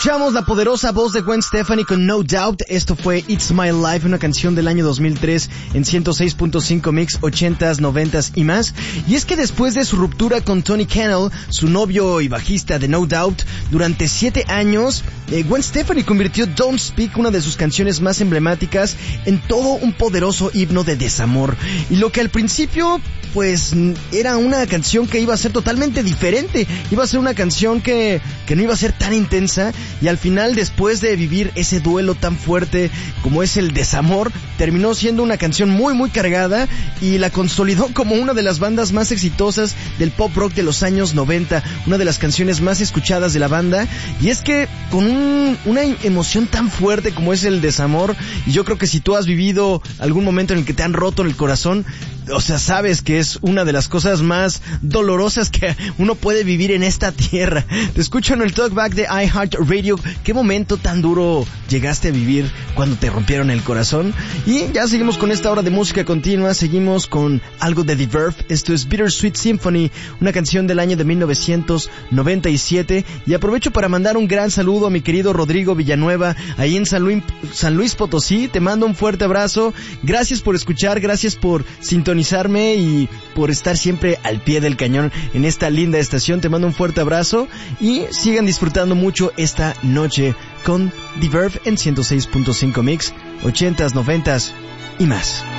Escuchamos la poderosa voz de Gwen Stefani con No Doubt. Esto fue It's My Life, una canción del año 2003 en 106.5 Mix, 80s, 90s y más. Y es que después de su ruptura con Tony Cannell, su novio y bajista de No Doubt, durante 7 años, Gwen Stefani convirtió Don't Speak, una de sus canciones más emblemáticas, en todo un poderoso himno de desamor. Y lo que al principio, pues, era una canción que iba a ser totalmente diferente. Iba a ser una canción que no iba a ser tan intensa. Y al final, después de vivir ese duelo tan fuerte como es el desamor, terminó siendo una canción muy muy cargada y la consolidó como una de las bandas más exitosas del pop rock de los años 90, una de las canciones más escuchadas de la banda. Y es que con una emoción tan fuerte como es el desamor, y yo creo que si tú has vivido algún momento en el que te han roto el corazón, o sea, sabes que es una de las cosas más dolorosas que uno puede vivir en esta tierra. Te escucho en el Talkback de iHeartRadio. ¿Qué momento tan duro llegaste a vivir cuando te rompieron el corazón? Y ya seguimos con esta hora de música continua. Seguimos con algo de The Verve. Esto es Bittersweet Symphony, una canción del año de 1997. Y aprovecho para mandar un gran saludo a mi querido Rodrigo Villanueva, ahí en San Luis Potosí. Te mando un fuerte abrazo. Gracias por escuchar, gracias por sintonizarme y por estar siempre al pie del cañón en esta linda estación. Te mando un fuerte abrazo y sigan disfrutando mucho esta noche con The Verve en 106.5 Mix, 80s, 90s y más.